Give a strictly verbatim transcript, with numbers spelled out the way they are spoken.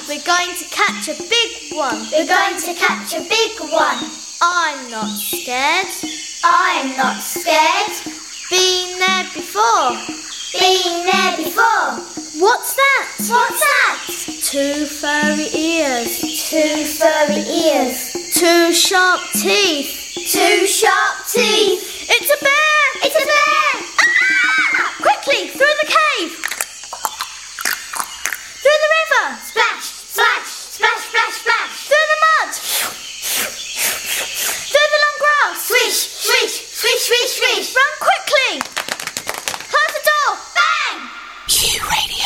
We're going to catch a big one. We're going to catch a big one. I'm not scared. I'm not scared. Been there before. Been there before. What's that? What's that? Two furry ears. Two furry ears. Two sharp teeth. Two sharp